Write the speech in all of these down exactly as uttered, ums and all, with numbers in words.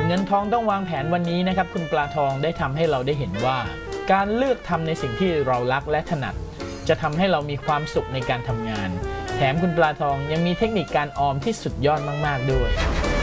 เงินทองต้องวางแผนวันนี้นะครับคุณปลาทองได้ทำให้เราได้เห็นว่าการเลือกทำในสิ่งที่เรารักและถนัดจะทำให้เรามีความสุขในการทำงานแถมคุณปลาทองยังมีเทคนิคการออมที่สุดยอดมากๆด้วย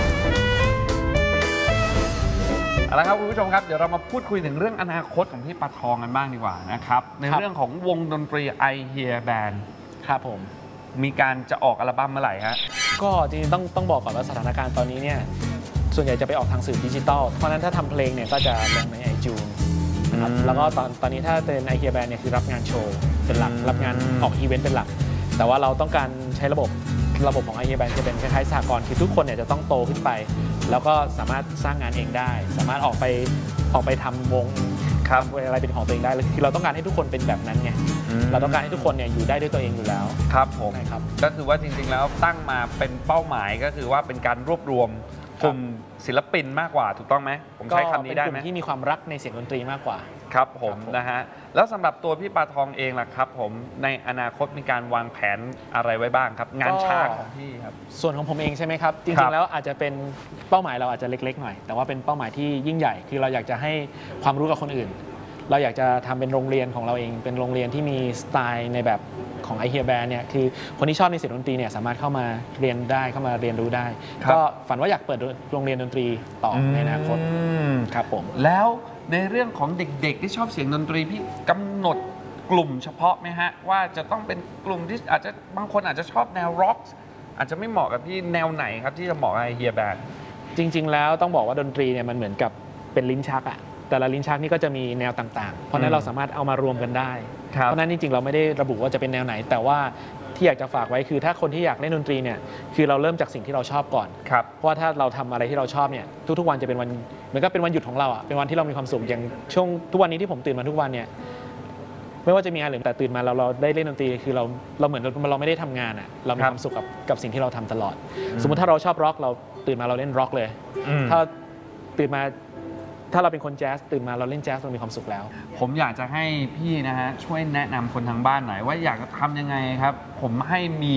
เอาละครับคุณผู้ชมครับเดี๋ยวเรามาพูดคุยถึงเรื่องอนาคตของพี่ปลาทองกันบ้างดีกว่านะครับในเรื่องของวงดนตรี I Hear Band ครับผมมีการจะออกอัลบั้มเมื่อไหร่ฮะก็จริงๆต้องต้องบอกก่อนว่าสถานการณ์ตอนนี้เนี่ยส่วนใหญ่จะไปออกทางสื่อดิจิตอลเพราะนั้นถ้าทำเพลงเนี่ยก็จะลงใน ไอจูน นะครับแล้วก็ตอนตอนนี้ถ้าเป็น I Hear Band เนี่ยคือรับงานโชว์เป็นหลักรับงานออกอีเวนต์เป็นหลักแต่ว่าเราต้องการใช้ระบบระบบของ I Hear Band จะเป็นคล้ายๆสหกรณ์คือทุกคนเนี่ยจะต้องโตขึ้นไปแล้วก็สามารถสร้างงานเองได้สามารถออกไปออกไปทำวงครับอะไรเป็นของตัวเองได้คือเราต้องการให้ทุกคนเป็นแบบนั้นไงเราต้องการให้ทุกคนเนี่ยอยู่ได้ด้วยตัวเองอยู่แล้วครับผมครับก็คือว่าจริงๆแล้วตั้งมาเป็นเป้าหมายก็คือว่าเป็นการรวบรวมกลุ่มศิลปินมากกว่าถูกต้องไหมผมใช้คำนี้ได้ไหมเป็นกลุ่มที่มีความรักในเสียงดนตรีมากกว่าครับผมนะฮะแล้วสำหรับตัวพี่ปลาทองเองล่ะครับผมในอนาคตมีการวางแผนอะไรไว้บ้างครับงานช้างของพี่ครับส่วนของผมเองใช่ไหมครับจริงๆแล้วอาจจะเป็นเป้าหมายเราอาจจะเล็กๆหน่อยแต่ว่าเป็นเป้าหมายที่ยิ่งใหญ่คือเราอยากจะให้ความรู้กับคนอื่นเราอยากจะทำเป็นโรงเรียนของเราเองเป็นโรงเรียนที่มีสไตล์ในแบบของ I Hear Band เนี่ยคือคนที่ชอบในเสียงดนตรีเนี่ยสามารถเข้ามาเรียนได้เข้ามาเรียนรู้ได้ก็ฝันว่าอยากเปิดโรงเรียนดนตรีต่อในอนาคตครับผมแล้วในเรื่องของเด็กๆที่ชอบเสียงดนตรีพี่กำหนดกลุ่มเฉพาะไหมฮะว่าจะต้องเป็นกลุ่มที่อาจจะบางคนอาจจะชอบแนวร็อกอาจจะไม่เหมาะกับพี่แนวไหนครับที่จะเหมาะกับ I Hear Band จริงๆแล้วต้องบอกว่าดนตรีเนี่ยมันเหมือนกับเป็นลิ้นชักอะแต่ละลิ้นชักนี่ก็จะมีแนวต่างๆเพราะนั้นเราสามารถเอามารวมกันได้เพราะนั้นจริงๆเราไม่ได้ระบุว่าจะเป็นแนวไหนแต่ว่าที่อยากจะฝากไว้คือถ้าคนที่อยากเล่นดนตรีเนี่ยคือเราเริ่มจากสิ่งที่เราชอบก่อนเพราะว่าถ้าเราทำอะไรที่เราชอบเนี่ยทุกๆวันจะเป็นวันเหมือนกับเป็นวันหยุดของเราอ่ะเป็นวันที่เรามีความสุขอย่างช่วงทุกวันนี้ที่ผมตื่นมาทุกวันเนี่ยไม่ว่าจะมีงานหรือแต่ตื่นมาเราเราได้เล่นดนตรีคือเราเราเหมือนเราไม่ได้ทำงานอ่ะเรามีความสุขกับกับสิ่งที่เราทำตลอดสมมติถ้าเราชอบร็อกเราตื่นมาเราเล่นร็อกเลยถ้าตื่นมาถ้าเราเป็นคนแจ๊สตื่นมาเราเล่นแจ๊สเรามีความสุขแล้วผมอยากจะให้พี่นะฮะช่วยแนะนำคนทางบ้านหน่อยว่าอยากจะทำยังไงครับผมให้มี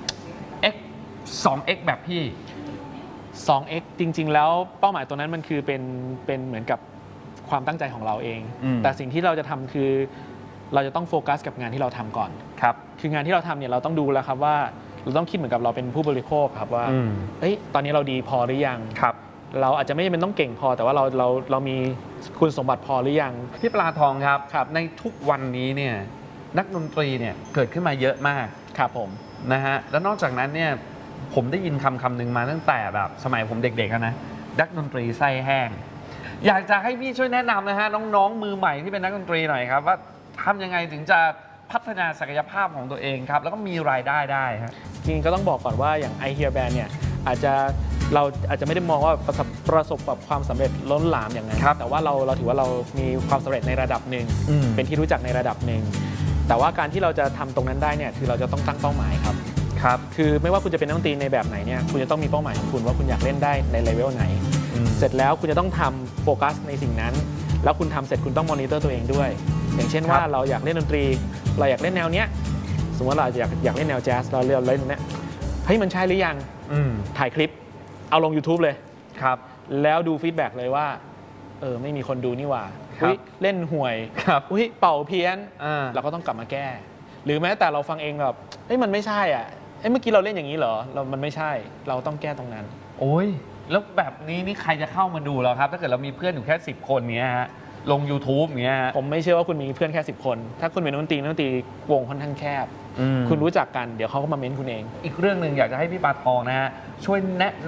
X สอง X แบบพี่สอง เอ็กซ์ จริงๆแล้วเป้าหมายตัวนั้นมันคือเป็นเป็นเหมือนกับความตั้งใจของเราเองแต่สิ่งที่เราจะทำคือเราจะต้องโฟกัสกับงานที่เราทำก่อนครับคืองานที่เราทำเนี่ยเราต้องดูแล้วครับว่าเราต้องคิดเหมือนกับเราเป็นผู้บริโภคครับว่าเฮ้ยตอนนี้เราดีพอหรือยังครับเราอาจจะไม่จำเป็นต้องเก่งพอแต่ว่าเราเราเรามีคุณสมบัติพอหรือยังพี่ปลาทองครับครับในทุกวันนี้เนี่ยนักดนตรีเนี่ยเกิดขึ้นมาเยอะมากครับผมนะฮะแล้วนอกจากนั้นเนี่ยผมได้ยินคำคำหนึ่งมาตั้งแต่แบบสมัยผมเด็กๆนะนักดนตรีไส้แห้งอยากจะให้พี่ช่วยแนะนำนะฮะน้องๆมือใหม่ที่เป็นนักดนตรีหน่อยครับว่าทำยังไงถึงจะพัฒนาศักยภาพของตัวเองครับแล้วก็มีรายได้ได้ครับจริงๆก็ต้องบอกก่อนว่าอย่าง I Hear Band เนี่ยอาจจะเราอาจจะไม่ได้มองว่าประสบประสบกับความสำเร็จล้นหลามอย่างนั้นแต่ว่าเราเราถือว่าเรามีความสำเร็จในระดับหนึ่งเป็นที่รู้จักในระดับหนึ่งแต่ว่าการที่เราจะทำตรงนั้นได้เนี่ยคือเราจะต้องตั้งเป้าหมายครับครับคือไม่ว่าคุณจะเป็นนักดนตรีในแบบไหนเนี่ยคุณจะต้องมีเป้าหมายของคุณว่าคุณอยากเล่นได้ในเลเวลไหนเสร็จแล้วคุณจะต้องทำโฟกัสในสิ่งนั้นแล้วคุณทำเสร็จคุณต้องมอนิเตอร์ตัวเองด้วยอย่างเช่นว่าเราอยากเล่นดนตรีเราอยากเล่นแนวเนี้ยสมมติว่าเราอยากอยากเล่นแนวแจ๊สเราเล่นเล่นเนี้ยเฮ้ยมันใช่หรือยังถ่ายคลิปเอาลง YouTube เลยครับแล้วดูฟีดแบ็กเลยว่าเออไม่มีคนดูนี่หว่าเล่นห่วยอุ้ยเป่าเพี้ยนเราก็ต้องกลับมาแก้หรือแม้แต่เราฟังเองแบบเฮ้ยมันไม่ใช่อ่ะเอ้ยเมื่อกี้เราเล่นอย่างนี้เหรอเรามันไม่ใช่เราต้องแก้ตรงนั้นโอ้ยแล้วแบบนี้นี่ใครจะเข้ามาดูเราครับถ้าเกิดเรามีเพื่อนอยู่แค่สิบคนเนี้ยฮะลง YouTube เนี้ยผมไม่เชื่อว่าคุณมีเพื่อนแค่สิบคนถ้าคุณเป็นนักดนตรีนักดนตรีวงค่อนข้างแคบคุณรู้จักกันเดี๋ยวเขาก็มาเม้นคุณเองอีกเรื่องหนึ่งอยากจะให้พี่ปลาทองนะฮะช่วยแนะ